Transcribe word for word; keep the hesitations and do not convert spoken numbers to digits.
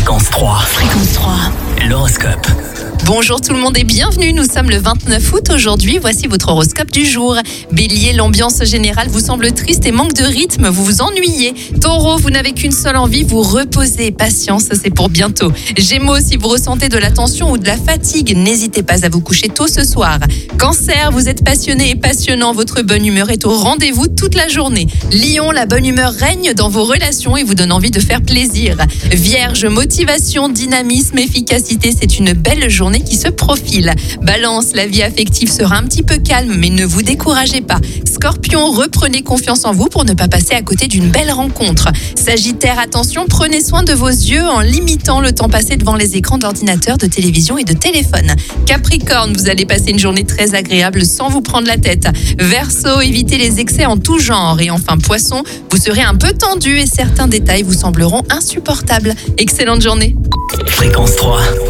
Fréquence trois. Fréquence trois. L'horoscope. Bonjour tout le monde et bienvenue, nous sommes le vingt-neuf août aujourd'hui, voici votre horoscope du jour. Bélier, l'ambiance générale vous semble triste et manque de rythme, vous vous ennuyez. Taureau, vous n'avez qu'une seule envie, vous reposer, patience, c'est pour bientôt. Gémeaux, si vous ressentez de la tension ou de la fatigue, n'hésitez pas à vous coucher tôt ce soir. Cancer, vous êtes passionné et passionnant, votre bonne humeur est au rendez-vous toute la journée. Lion, la bonne humeur règne dans vos relations et vous donne envie de faire plaisir. Vierge, motivation, dynamisme, efficacité, c'est une belle journée qui se profile. Balance, la vie affective sera un petit peu calme, mais ne vous découragez pas. Scorpion, reprenez confiance en vous pour ne pas passer à côté d'une belle rencontre. Sagittaire, attention, prenez soin de vos yeux en limitant le temps passé devant les écrans d'ordinateur, de télévision et de téléphone. Capricorne, vous allez passer une journée très agréable sans vous prendre la tête. Verseau, évitez les excès en tout genre. Et enfin, Poisson, vous serez un peu tendu et certains détails vous sembleront insupportables. Excellente journée. Fréquence trois.